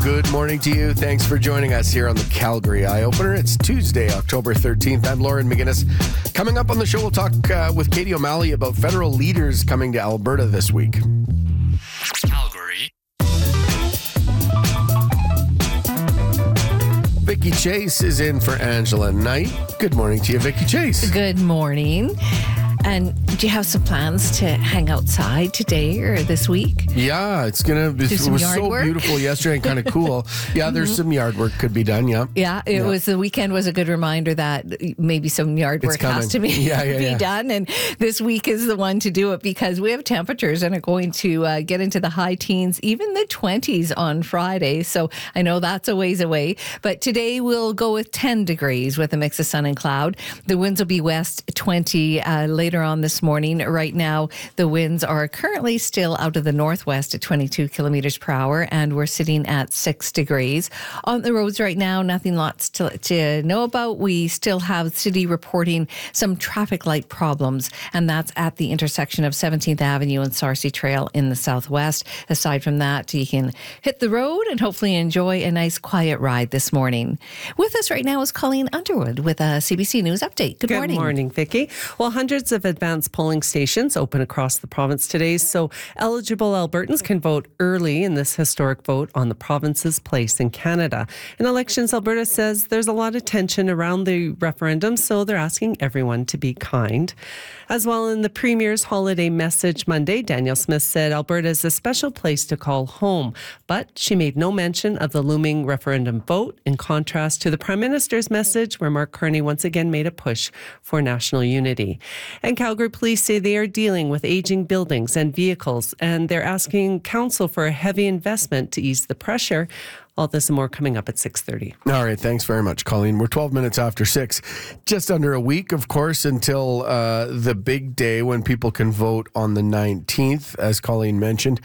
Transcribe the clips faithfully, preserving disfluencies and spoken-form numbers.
Good morning to you. Thanks for joining us here on the Calgary Eye Opener. It's Tuesday, October thirteenth. I'm Lauren McGinnis. Coming up on the show, we'll talk uh, with Katie O'Malley about federal leaders coming to Alberta this week. Calgary. Vicky Chase is in for Angela Knight. Good morning to you, Vicky Chase. Good morning. And do you have some plans to hang outside today or this week? Yeah, it's gonna be. It was so work? beautiful yesterday and kind of cool. Yeah, there's some yard work could be done. Yeah. Yeah, it Yeah. was the weekend was a good reminder that maybe some yard It's work has coming. to be, Yeah, yeah, be yeah. done. And this week is the one to do it because we have temperatures and are going to uh, get into the high teens, even the twenties on Friday. So I know that's a ways away. But today we'll go with ten degrees with a mix of sun and cloud. The winds will be west twenty uh, later on this morning. Right now, the winds are currently still out of the northwest at twenty-two kilometers per hour, and we're sitting at six degrees. On the roads right now, nothing lots to, to know about. We still have city reporting some traffic light problems, and that's at the intersection of seventeenth Avenue and Sarcee Trail in the southwest. Aside from that, you can hit the road and hopefully enjoy a nice quiet ride this morning. With us right now is Colleen Underwood with a C B C News update. Good, Good morning. Good morning, Vicki. Well, hundreds of advanced polling stations open across the province today, so eligible Albertans can vote early in this historic vote on the province's place in Canada. In Elections Alberta says there's a lot of tension around the referendum, so they're asking everyone to be kind. As well, in the Premier's holiday message Monday, Danielle Smith said Alberta is a special place to call home, but she made no mention of the looming referendum vote, in contrast to the Prime Minister's message where Mark Carney once again made a push for national unity. And Calgary police say they are dealing with aging buildings and vehicles, and they're asking council for a heavy investment to ease the pressure. All this and more coming up at six thirty. All right, thanks very much, Colleen. We're twelve minutes after six. Just under a week, of course, until uh, the big day when people can vote on the nineteenth, as Colleen mentioned.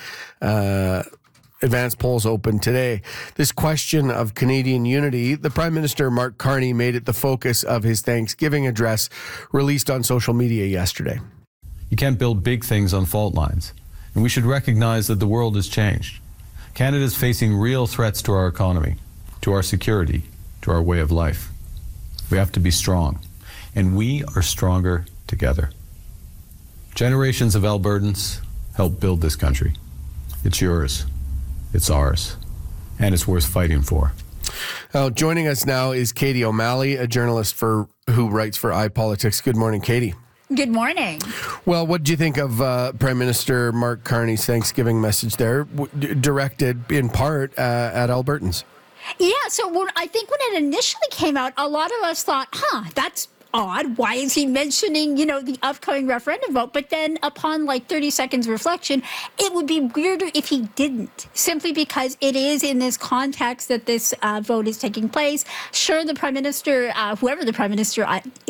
Uh, Advanced polls open today. This question of Canadian unity, the Prime Minister, Mark Carney, made it the focus of his Thanksgiving address released on social media yesterday. You can't build big things on fault lines, and we should recognize that the world has changed. Canada is facing real threats to our economy, to our security, to our way of life. We have to be strong, and we are stronger together. Generations of Albertans helped build this country. It's yours. It's ours, and it's worth fighting for. Uh, joining us now is Katie O'Malley, a journalist for who writes for iPolitics. Good morning, Katie. Good morning. Well, what did you think of uh, Prime Minister Mark Carney's Thanksgiving message there, w- d- directed in part uh, at Albertans? Yeah, so when, I think when it initially came out, a lot of us thought, huh, that's odd. Why is he mentioning, you know, the upcoming referendum vote? But then upon like thirty seconds reflection, it would be weirder if he didn't, simply because it is in this context that this uh, vote is taking place. Sure, the Prime Minister, uh, whoever the Prime Minister